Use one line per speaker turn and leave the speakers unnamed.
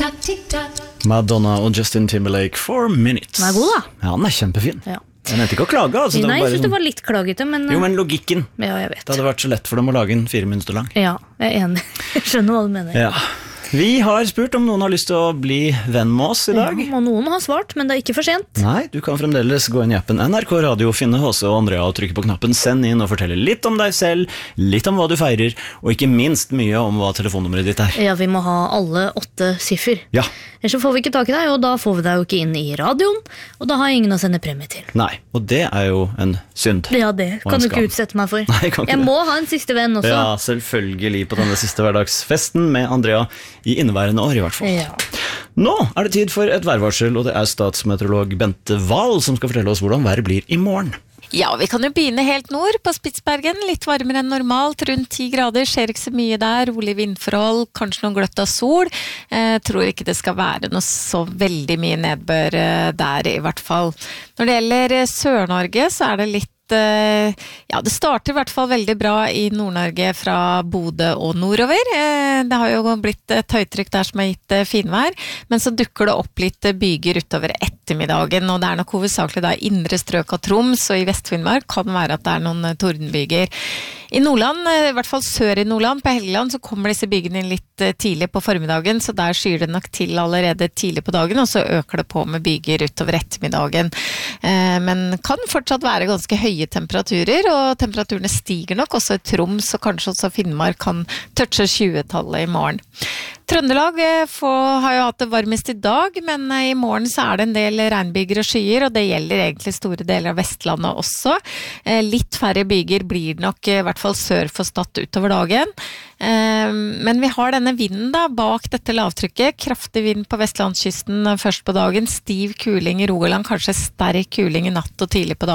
Madonna og Justin Timberlake for Minutes.
Den god da.
Ja, den kjempefin.
Ja.
Jeg mente ikke å klage, altså.
Nei, jeg synes det
sånn...
var litt klagete, men...
Jo, men logikken.
Ja, jeg vet.
Det hadde vært så lett for dem å lage en 4 minutter lang.
Ja, jeg er enig. Jeg skjønner hva du mener.
Ja. Vi har spurt om noen har lyst til å bli venn med oss i dag.
Ja, og noen har svart, men det er ikke for sent.
Nei, du kan fremdeles gå inn i appen NRK Radio, finne Håse og Andrea og trykke på knappen Send inn og fortelle litt om deg selv, litt om hva du feirer, og ikke minst mye om hva telefonnummeret ditt er.
Ja, vi må ha alle 8 siffer.
Ja.
Ellers så får vi ikke tak i deg, og da får vi deg jo ikke inn i radioen, og da har jeg ingen å sende premie til.
Nei, og det er jo en synd.
Ja, det kan du ikke utsette meg for.
Nei, jeg kan ikke
jeg
det.
må ha en siste venn også.
Ja, selvfølgelig på denne siste hverdagsfesten med Andrea i inneværende år i hvert fall.
Ja.
Nå er det tid for et værvarsel, og det er statsmeteorolog Bente Wahl som skal fortelle oss hvordan været blir i morgen.
Ja, vi kan jo begynne helt nord på Spitsbergen, litt varmere enn normalt, rundt 10 grader, skjer ikke så mye der, rolig vindforhold, kanskje noen gløtt av sol. Tror ikke det skal være noe så veldig mye nedbør der i hvert fall. Når det gjelder Sør-Norge så er det litt ja, det starter i hvert fall veldig bra i Nord-Norge fra Bodø og nordover. Det har jo blitt et høytrykk der som har gitt finvær, men så dukker det opp litt byger utover ettermiddagen, og det er nok hovedsakelig da indre strøk av Troms, og i Vest-Finnmark kan være at det er noen tordenbyger. I Nordland, i hvert fall sør i Nordland, på Helgeland, så kommer disse bygene inn litt tidlig på formiddagen, så der skyr det nok til allerede tidlig på dagen, og så øker det på med byger utover ettermiddagen. Men kan fortsatt være ganske høye temperaturer, og temperaturene stiger nok også i Troms, og kanskje også Finnmark kan touche 20-tallet i morgen. Trøndelag har jo hatt det varmest i dag, men i morgen så er det en del regnbyger og skyer, og det gjelder egentlig store deler av Vestlandet også. Litt færre byger blir det nok, i hvert fall sør for Stad utover dagen. Men vi har denne vinden da, bak dette lavtrykket, kraftig vind på Vestlandskysten først på dagen, stiv kuling i Rogaland, kanskje sterk kuling i natt og tidlig på dagen.